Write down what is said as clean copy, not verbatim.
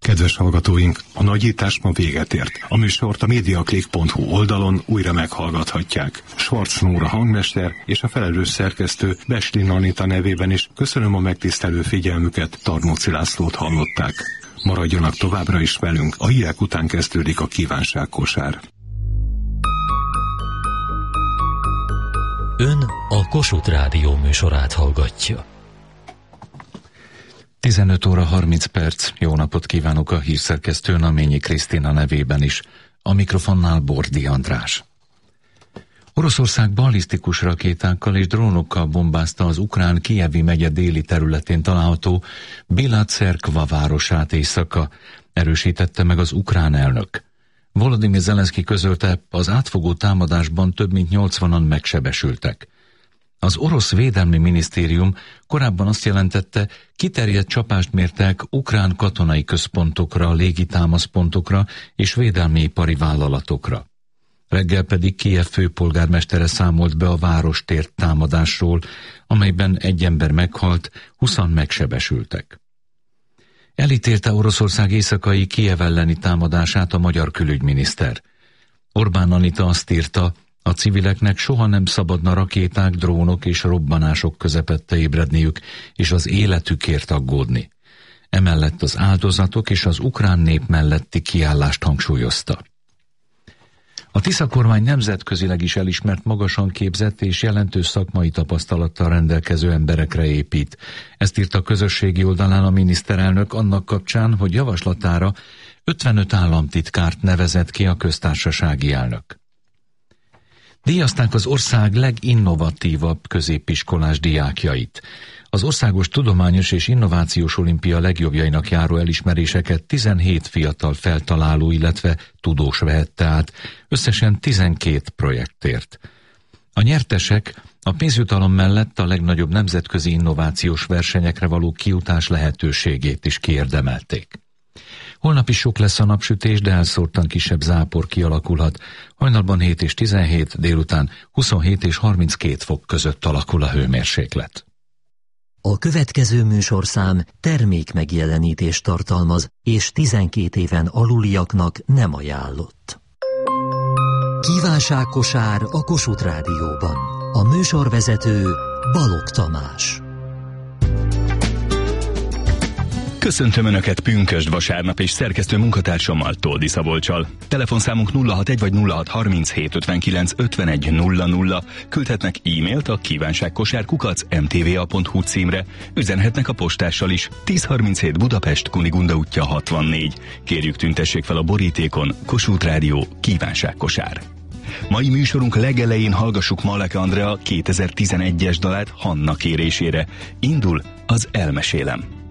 Kedves hallgatóink, a nagyítás ma véget ért. A műsort a mediaclick.hu oldalon újra meghallgathatják. Schwarz Nóra hangmester és a felelős szerkesztő Beslin Anita nevében is köszönöm a megtisztelő figyelmüket, Tarnóci Lászlót hallották. Maradjanak továbbra is velünk, a hírek után kezdődik a kívánságkosár. Ön a Kossuth Rádió műsorát hallgatja. 15 óra 30 perc, jó napot kívánok a hírszerkesztő Naményi Krisztina nevében is, a mikrofonnál Bordi András. Oroszország ballisztikus rakétákkal és drónokkal bombázta az ukrán Kijevi megye déli területén található Béla-Cerkva városát éjszaka, erősítette meg az ukrán elnök. Volodymyr Zelenszky közölte, az átfogó támadásban több mint 80-an megsebesültek. Az orosz védelmi minisztérium korábban azt jelentette, kiterjedt csapást mértek ukrán katonai központokra, légitámaszpontokra és védelmi ipari vállalatokra. Reggel pedig Kijev főpolgármestere számolt be a város tért támadásról, amelyben egy ember meghalt, 20-an megsebesültek. Elítélte Oroszország éjszakai Kijev elleni támadását a magyar külügyminiszter. Orbán Anita azt írta, a civileknek soha nem szabadna rakéták, drónok és robbanások közepette ébredniük, és az életükért aggódni. Emellett az áldozatok és az ukrán nép melletti kiállást hangsúlyozta. A Tisza kormány nemzetközileg is elismert, magasan képzett és jelentős szakmai tapasztalattal rendelkező emberekre épít. Ezt írta a közösségi oldalán a miniszterelnök annak kapcsán, hogy javaslatára 55 államtitkárt nevezett ki a köztársasági elnök. Díjazták az ország leginnovatívabb középiskolás diákjait. Az Országos Tudományos és Innovációs Olimpia legjobbjainak járó elismeréseket 17 fiatal feltaláló, illetve tudós vehette át, összesen 12 projektért. A nyertesek a pénzjutalom mellett a legnagyobb nemzetközi innovációs versenyekre való kijutás lehetőségét is kiérdemelték. Holnap is sok lesz a napsütés, de elszórtan kisebb zápor kialakulhat. Hajnalban 7 és 17, délután 27 és 32 fok között alakul a hőmérséklet. A következő műsorszám termékmegjelenítést tartalmaz, és 12 éven aluliaknak nem ajánlott. Kívánságkosár a Kossuth Rádióban. A műsorvezető Balogh Tamás. Köszöntöm Önöket pünkösd vasárnap és szerkesztő munkatársammal, Toldi Szabolccsal. Telefonszámunk 061 vagy 0637 59 51 00. Küldhetnek e-mailt a kívánságkosár@mtva.hu címre. Üzenhetnek a postással is. 1037 Budapest, Kunigunda útja 64. Kérjük, tüntessék fel a borítékon Kossuth Rádió kívánságkosár. Mai műsorunk legelején hallgassuk Malek Andrea 2011-es dalát Hanna kérésére. Indul az Elmesélem.